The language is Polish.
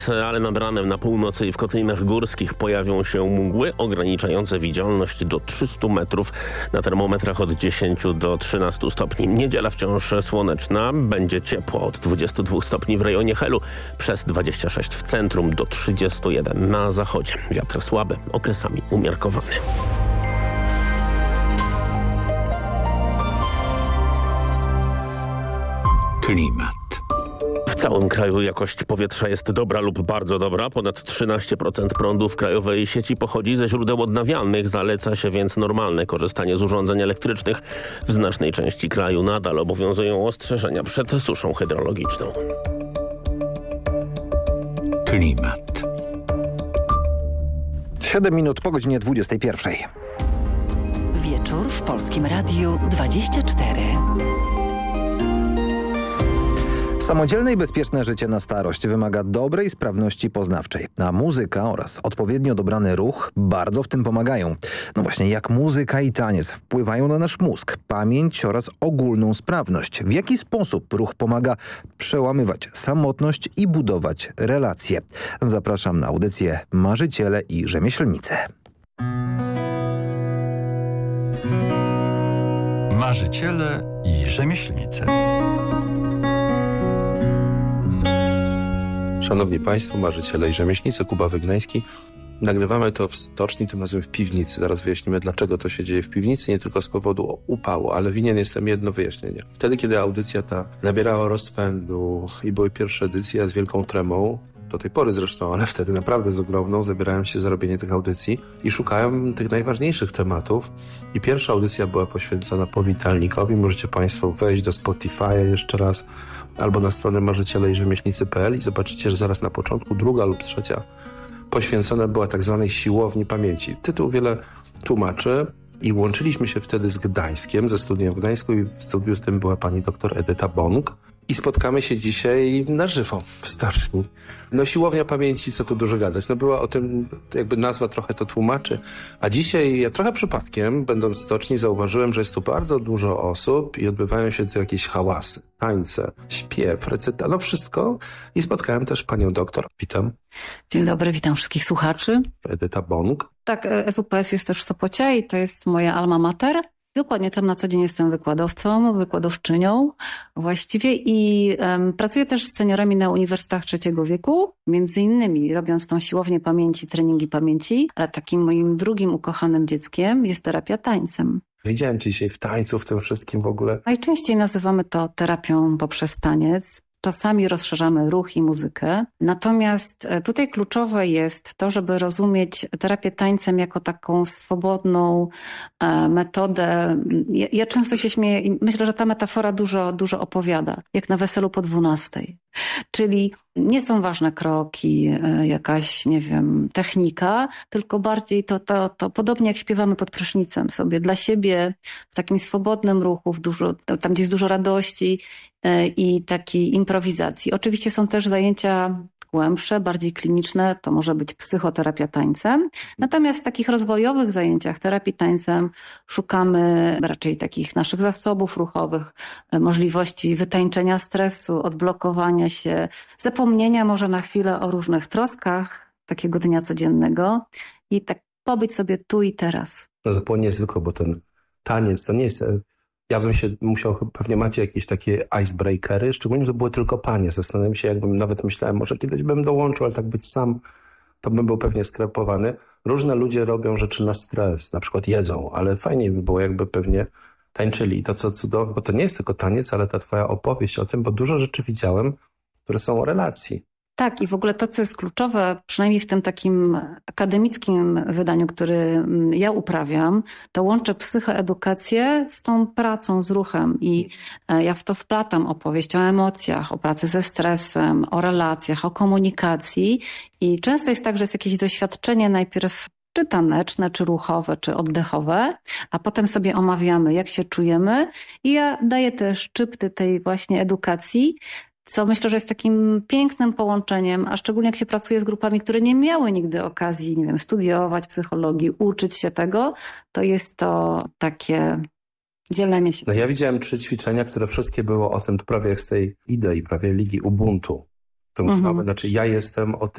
Ale nad ranem na północy i w kotlinach górskich pojawią się mgły ograniczające widzialność do 300 metrów na termometrach od 10 do 13 stopni. Niedziela wciąż słoneczna, będzie ciepło od 22 stopni w rejonie Helu, przez 26 w centrum do 31 na zachodzie. Wiatr słaby, okresami umiarkowany. Klimat. W całym kraju jakość powietrza jest dobra lub bardzo dobra. Ponad 13% prądu w krajowej sieci pochodzi ze źródeł odnawialnych. Zaleca się więc normalne korzystanie z urządzeń elektrycznych. W znacznej części kraju nadal obowiązują ostrzeżenia przed suszą hydrologiczną. Klimat. 7 minut po godzinie 21. Wieczór w Polskim Radiu 24. Samodzielne i bezpieczne życie na starość wymaga dobrej sprawności poznawczej, a muzyka oraz odpowiednio dobrany ruch bardzo w tym pomagają. No właśnie, jak muzyka i taniec wpływają na nasz mózg, pamięć oraz ogólną sprawność? W jaki sposób ruch pomaga przełamywać samotność i budować relacje? Zapraszam na audycję Marzyciele i Rzemieślnicy. Marzyciele i Rzemieślnicy. Szanowni Państwo, marzyciele i rzemieślnicy, Kuba Wygnański. Nagrywamy to w stoczni, tym razem w piwnicy. Zaraz wyjaśnimy, dlaczego to się dzieje w piwnicy, nie tylko z powodu upału, ale winien jestem jedno wyjaśnienie. Wtedy, kiedy audycja ta nabierała rozpędu i były pierwsze edycje, ja z wielką tremą, do tej pory zresztą, ale wtedy naprawdę z ogromną, zabierałem się za robienie tych audycji i szukałem tych najważniejszych tematów. I pierwsza audycja była poświęcona powitalnikowi. Możecie Państwo wejść do Spotify'a jeszcze raz albo na stronę marzycielejrzemeślnicy.pl i zobaczycie, że zaraz na początku druga lub trzecia poświęcona była tak zwanej siłowni pamięci. Tytuł wiele tłumaczy i łączyliśmy się wtedy z Gdańskiem, ze studiem w Gdańsku i w studiu z tym była pani doktor Edyta Bąk. I spotkamy się dzisiaj na żywo w stoczni. No siłownia pamięci, co tu dużo gadać. No była o tym, jakby nazwa trochę to tłumaczy. A dzisiaj ja trochę przypadkiem, będąc w stoczni, zauważyłem, że jest tu bardzo dużo osób i odbywają się tu jakieś hałasy, tańce, śpiew, recytal, no wszystko. I spotkałem też panią doktor. Witam. Dzień dobry, witam wszystkich słuchaczy. Edyta Bąk. Tak, SWPS jest też w Sopocie i to jest moja alma mater. Dokładnie, tam na co dzień jestem wykładowcą, wykładowczynią właściwie i pracuję też z seniorami na uniwersytetach trzeciego wieku, między innymi robiąc tą siłownię pamięci, treningi pamięci, ale takim moim drugim ukochanym dzieckiem jest terapia tańcem. Widziałem cię dzisiaj w tańcu, w tym wszystkim w ogóle. Najczęściej nazywamy to terapią poprzez taniec. Czasami rozszerzamy ruch i muzykę. Natomiast tutaj kluczowe jest to, żeby rozumieć terapię tańcem jako taką swobodną metodę. Ja często się śmieję i myślę, że ta metafora dużo opowiada, jak na weselu po 12. Czyli nie są ważne kroki, jakaś, nie wiem, technika, tylko bardziej to podobnie jak śpiewamy pod prysznicem sobie dla siebie, w takim swobodnym ruchu, tam gdzie jest dużo radości i takiej improwizacji. Oczywiście są też zajęcia głębsze, bardziej kliniczne, to może być psychoterapia tańcem. Natomiast w takich rozwojowych zajęciach terapii tańcem szukamy raczej takich naszych zasobów ruchowych, możliwości wytańczenia stresu, odblokowania się, zapomnienia może na chwilę o różnych troskach takiego dnia codziennego i tak pobyć sobie tu i teraz. No to było niezwykłe, bo ten taniec to nie jest... Ja bym się musiał, pewnie macie jakieś takie icebreakery, szczególnie, że były tylko panie. Zastanawiam się, jakbym nawet myślałem, może kiedyś bym dołączył, ale tak być sam, to bym był pewnie skrępowany. Różne ludzie robią rzeczy na stres, na przykład jedzą, ale fajniej by było, jakby pewnie tańczyli. I to co cudowne, bo to nie jest tylko taniec, ale ta twoja opowieść o tym, bo dużo rzeczy widziałem, które są o relacji. Tak, i w ogóle to, co jest kluczowe, przynajmniej w tym takim akademickim wydaniu, który ja uprawiam, to łączę psychoedukację z tą pracą, z ruchem i ja w to wplatam opowieść o emocjach, o pracy ze stresem, o relacjach, o komunikacji i często jest tak, że jest jakieś doświadczenie najpierw czy taneczne, czy ruchowe, czy oddechowe, a potem sobie omawiamy, jak się czujemy i ja daję te szczypty tej właśnie edukacji, co myślę, że jest takim pięknym połączeniem, a szczególnie jak się pracuje z grupami, które nie miały nigdy okazji, nie wiem, studiować psychologii, uczyć się tego, to jest to takie dzielenie się. No ja widziałem 3 ćwiczenia, które wszystkie były o tym, to prawie jak z tej idei, prawie ligi Ubuntu. Znaczy ja jestem o tym,